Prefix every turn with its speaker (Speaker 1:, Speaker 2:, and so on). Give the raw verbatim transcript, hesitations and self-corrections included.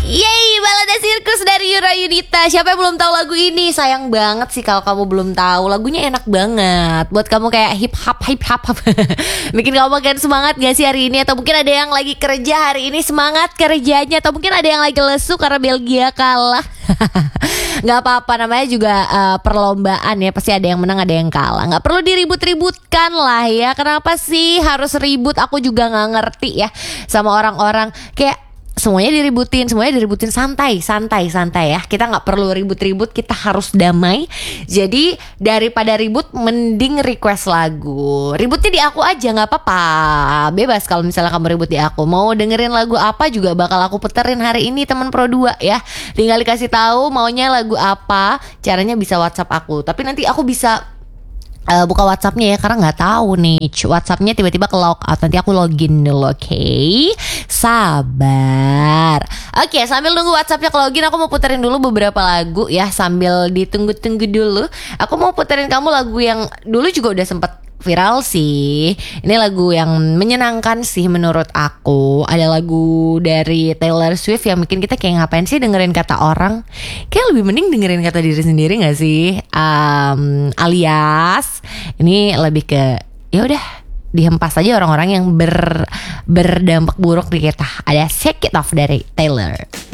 Speaker 1: Yeay, Balada Sirkus dari Yura Yunita. Siapa yang belum tahu lagu ini? Sayang banget sih kalau kamu belum tahu. Lagunya enak banget. Buat kamu kayak hip hop hip hop. Bikin kamu makin semangat gak sih hari ini? Atau mungkin ada yang lagi kerja hari ini semangat kerjanya. Atau mungkin ada yang lagi lesu karena Belgia kalah. Gak apa-apa, namanya juga uh, perlombaan ya. Pasti ada yang menang, ada yang kalah. Gak perlu diribut-ributkan lah ya. Kenapa sih harus ribut? Aku juga gak ngerti ya sama orang-orang kayak semuanya diributin, semuanya diributin. Santai, santai, santai ya. Kita gak perlu ribut-ribut, kita harus damai. Jadi daripada ribut, mending request lagu. Ributnya di aku aja, gak apa-apa. Bebas kalau misalnya kamu ribut di aku. Mau dengerin lagu apa juga bakal aku puterin hari ini, teman Pro dua ya. Tinggal dikasih tahu maunya lagu apa. Caranya bisa WhatsApp aku. Tapi nanti aku bisa Uh, buka WhatsAppnya ya, karena nggak tahu nih WhatsAppnya tiba-tiba ke log out. Nanti aku login dulu, oke? Okay? Sabar. Oke, okay, sambil nunggu WhatsAppnya ke login, aku mau puterin dulu beberapa lagu ya. Sambil ditunggu-tunggu dulu, aku mau puterin kamu lagu yang dulu juga udah sempet viral sih. Ini lagu yang menyenangkan sih menurut aku. Ada lagu dari Taylor Swift yang bikin kita kayak ngapain sih dengerin kata orang. Kayak lebih mending dengerin kata diri sendiri gak sih? um, Alias ini lebih ke ya udah dihempas aja orang-orang yang ber, berdampak buruk di kita. Ada Shake It Off dari Taylor.